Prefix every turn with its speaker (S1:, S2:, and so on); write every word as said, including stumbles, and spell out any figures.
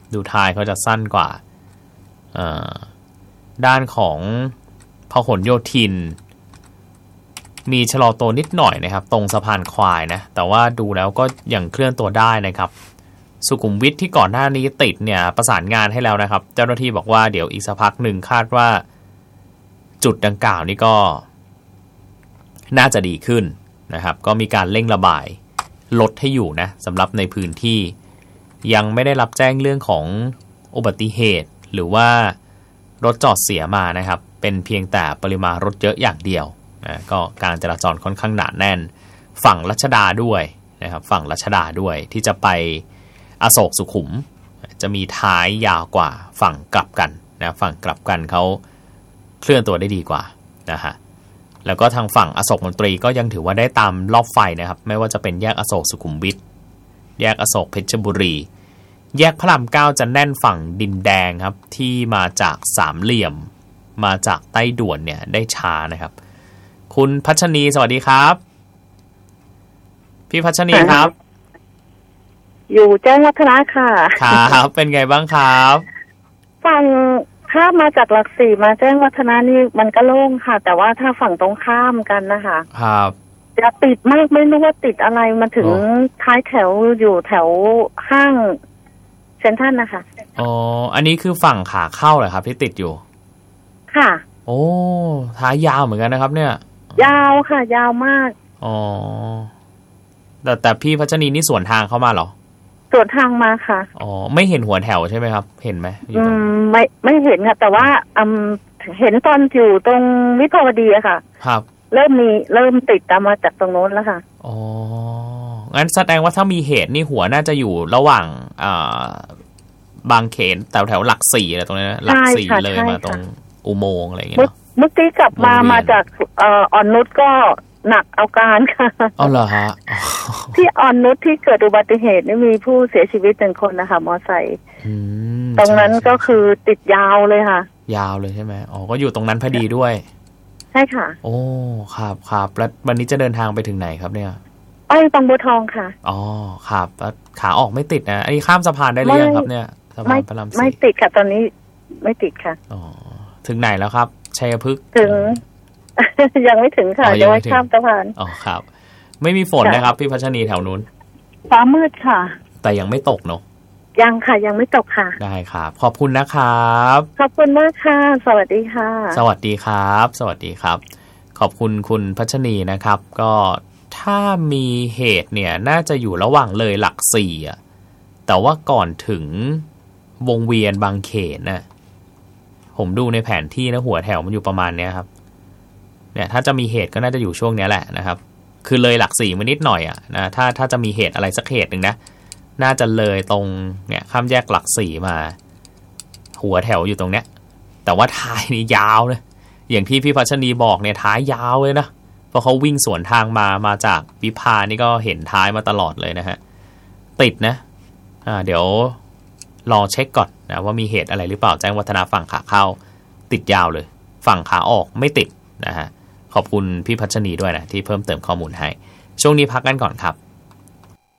S1: ดูท้ายเขาจะสั้นกว่าด้านของพหลโยธินมีชะลอตัวนิดหน่อยนะครับตรงสะพานควายนะแต่ว่าดูแล้วก็ยังเคลื่อนตัวได้นะครับสุขุมวิทที่ก่อนหน้านี้ติดเนี่ยประสานงานให้แล้วนะครับเจ้าหน้าที่บอกว่าเดี๋ยวอีกสักพักหนึ่งคาดว่าจุดดังกล่าวนี่ก็น่าจะดีขึ้นนะครับก็มีการเร่งระบายลดให้อยู่นะสำหรับในพื้นที่ยังไม่ได้รับแจ้งเรื่องของอุบัติเหตุหรือว่ารถจอดเสียมานะครับเป็นเพียงแต่ปริมาณรถเยอะอย่างเดียวนะก็การจราจรค่อนข้างหนาแน่นฝั่งรัชดาด้วยนะครับฝั่งรัชดาด้วยที่จะไปอโศกสุขุมจะมีท้ายยาวกว่าฝั่งกลับกันนะฝั่งกลับกันเขาเคลื่อนตัวได้ดีกว่านะฮะแล้วก็ทางฝั่งอโศกมนตรีก็ยังถือว่าได้ตามรอบไฟนะครับไม่ว่าจะเป็นแยกอโศกสุขุมวิทแยกอโศกเพชรบุรีแยกพระรามเก้าจะแน่นฝั่งดินแดงครับที่มาจากสามเหลี่ยมมาจากใต้ด่วนเนี่ยได้ช้านะครับคุณพัชนีสวัสดีครับพี่พัชนีครับ
S2: อยู่แจ้งวัฒนะค่ะ
S1: ครับเป็นไงบ้างครับ
S2: ฝั่งถ้ามาจากหลักสี่มาแจ้งวัฒนะนี่มันก็โล่งค่ะแต่ว่าถ้าฝั่งตรงข้ามกันนะคะ
S1: ครับ
S2: จะติดมากไม่รู้ว่าติดอะไรมาถึงท้ายแถวอยู่แถวห้างเซ็นทรัลนะคะ
S1: อ๋ออันนี้คือฝั่งขาเข้าเหรอครับที่ติดอยู่
S2: ค่ะ
S1: โอ้ท้ายยาวเหมือนกันนะครับเนี่ย
S2: ยาวค่ะยาวมาก
S1: อ๋อแต่แต่พี่พัชนีนี่สวนทางเข้ามาเหรอ
S2: สวนทางมาค่ะ
S1: อ๋อไม่เห็นหัวแถวใช่ไหมครับเห็นไหม
S2: อืมไม่ไม่เห็นค่ะแต่ว่าอืมเห็นตอนอยู่ตรงวิภาวดีอะค่ะ
S1: ครับ
S2: เริ่มมีเริ่มติดตามมาจากตรงโน้นแล้วค่ะ
S1: อ๋องั้นแสดงว่าถ้ามีเหตุนี่หัวน่าจะอยู่ระหว่างอ่าบางเขนแถวแถวหลักสี่อะไรตรงนี้หลักสี่เลยมาตรงอุโมงค์อะไรอย่างเงี้ยเนาะ
S2: เมื่อกี้กลับมามาจากเอ่ออ่อนนุชก็หนักเอาการค่ะ
S1: อ๋อเหรอฮะ
S2: ที่อ่อนนุชที่เกิดอุบัติเหตุนี่มีผู้เสียชีวิตหนึ่งคนนะคะมอไซค์ตรงนั้นก็คือติดยาวเลยค่ะ
S1: ยาวเลยใช่ไหมอ๋อก็อยู่ตรงนั้นพอดีด้วย
S2: ใช่ค่ะ
S1: โอ้ครับครับแล้ววันนี้จะเดินทางไปถึงไหนครับเนี่ย
S2: ไปบางบัวทองค่ะ
S1: อ๋อครับขาออกไม่ติดนะไอ้ข้ามสะพานได้หรือยังครับเนี่ยสะพานพระรามสี่
S2: ไม่ติดค่ะตอนนี้ไม่ติดค่ะ
S1: อ๋อถึงไหนแล้วครับชัยพฤกษ์
S2: ถึงยังไม่ถึงค่ะยังไม่ข้ามสะพาน
S1: อ๋อครับไม่มีฝนนะครับพี่พัชนีแถวนู้น
S2: ฟ้ามืดค่ะ
S1: แต่ยังไม่ตกเนาะ
S2: ยังค่ะยังไม่ตกค่ะ
S1: ได้ครับขอบคุณนะครับ
S2: ขอบคุณมากค่ะสวัสดีค่ะ
S1: สวัสดีครับสวัสดีครับขอบคุณคุณพัชนีนะครับก็ถ้ามีเหตุเนี่ยน่าจะอยู่ระหว่างเลยหลักสี่อ่ะแต่ว่าก่อนถึงวงเวียนบางเขนน่ะผมดูในแผนที่นะหัวแถวมันอยู่ประมาณเนี้ยครับเนี่ยถ้าจะมีเหตุก็น่าจะอยู่ช่วงนี้แหละนะครับคือเลยหลักสี่มานิดหน่อยอ่ะนะถ้าถ้าจะมีเหตุอะไรสักเหตุหนึ่งนะน่าจะเลยตรงเนี่ยข้ามแยกหลักสี่มาหัวแถวอยู่ตรงเนี้ยแต่ว่าท้ายนี่ยาวเลยอย่างที่พี่พัชนีบอกเนี่ยท้ายยาวเลยนะเพราะเขาวิ่งสวนทางมามาจากวิภานี่ก็เห็นท้ายมาตลอดเลยนะฮะติดนะอ่าเดี๋ยวรอเช็คก่อนนะว่ามีเหตุอะไรหรือเปล่าแจ้งวัฒนาฝั่งขาเข้าติดยาวเลยฝั่งขาออกไม่ติดนะฮะขอบคุณพี่พัชนีด้วยนะที่เพิ่มเติมข้อมูลให้ช่วงนี้พักกันก่อนครับ